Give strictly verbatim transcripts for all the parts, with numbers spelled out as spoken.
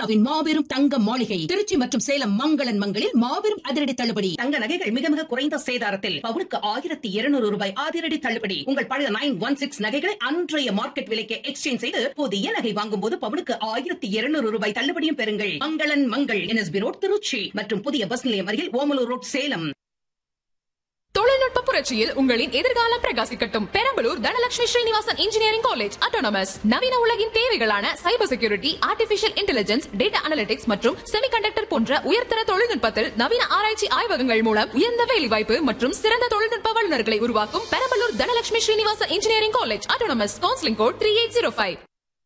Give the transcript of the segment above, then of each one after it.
இந்தியாவின் மாபெரும் தங்க மாளிகை திருச்சி மற்றும் சேலம் மங்களன் மங்களில் மாபெரும் அதிரடி தள்ளுபடி. தங்க நகைகள் மிக மிக குறைந்த சேதாரத்தில் பவுனுக்கு ஆயிரத்தி இருநூறு ரூபாய் அதிரடி தள்ளுபடி. உங்கள் பழைய நைன் ஒன் சிக்ஸ் நகைகளை அன்றைய மார்க்கெட் விலைக்கு எக்ஸ்சேஞ்ச் செய்து புதிய நகை வாங்கும் போது பவுனுக்கு ஆயிரத்தி இருநூறு ரூபாய் தள்ளுபடியும் பெறுங்கள். மங்களன் மங்கள் என்எஸ்பி ரோட் திருச்சி மற்றும் புதிய பஸ் நிலையம் அருகில் ஓமலூர் ரோட் சேலம். தொழில்நுட்ப புரட்சியில் உங்களின் எதிர்காலம் பிரகாசிக்கட்டும். Perambalur Dhanalakshmi Srinivasan engineering college autonomous நவீன உலகின் தேவைகளான cyber security, artificial intelligence, data analytics மற்றும் செமிகண்டக்டர் போன்ற உயர்தர தொழில்நுட்பத்தில் நவீன ஆராய்ச்சி ஆய்வகங்கள் மூலம் உயர்ந்த வேலைவாய்ப்பு மற்றும் சிறந்த தொழில்நுட்ப வல்லுநர்களை உருவாக்கும் Perambalur Dhanalakshmi Srinivasan engineering college autonomous. Counselling code three eight zero five.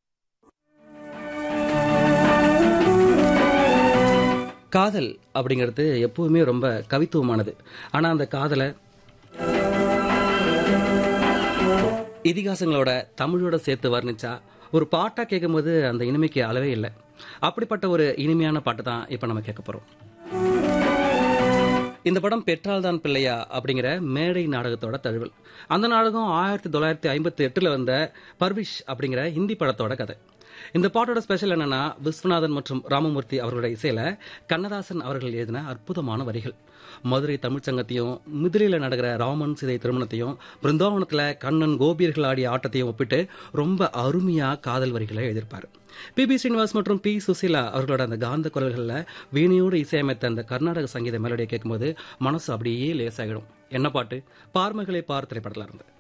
காதல் அப்படிங்கிறது எப்பவுமே ரொம்ப கவித்துவமானது. ஆனால் அந்த காதலை இதிகாசங்களோட தமிழோட சேர்த்து வர்ணிச்சா ஒரு பாட்டாக கேட்கும்போது அந்த இனிமைக்கு அளவே இல்லை. அப்படிப்பட்ட ஒரு இனிமையான பாட்டு தான் இப்போ நம்ம கேட்க போகிறோம். இந்த படம் பெற்றால்தான் பிள்ளையா அப்படிங்கிற மேடை நாடகத்தோட தழுவல். அந்த நாடகம் ஆயிரத்தி தொள்ளாயிரத்தி ஐம்பத்தி எட்டுல வந்த பர்விஷ் அப்படிங்கிற ஹிந்தி படத்தோட கதை. இந்த பாட்டோட ஸ்பெஷல் என்னன்னா, விஸ்வநாதன் மற்றும் ராமமூர்த்தி அவர்களுடைய இசையில கண்ணதாசன் அவர்கள் எழுதின அற்புதமான வரிகள். மதுரை தமிழ்ச்சங்கத்தையும் மிதிலையில் நடக்கிற ராமன் சீதை திருமணத்தையும் பிருந்தாவனத்தில் கண்ணன் கோபியர்கள் ஆடிய ஆட்டத்தையும் ஒப்பிட்டு ரொம்ப அருமையா காதல் வரிகளை எழுதியிருப்பார். பி பி ஸ்ரீனிவாஸ் மற்றும் பி சுசீலா அவர்களோட அந்த காந்த குரல்களில் வீணையோடு இசையமைத்த அந்த கர்நாடக சங்கீத மெலடியை கேட்கும்போது மனசு அப்படியே லேசாகிடும். என்ன பாட்டு? பார்மகளை பார் திரைப்படத்தில் இருந்து.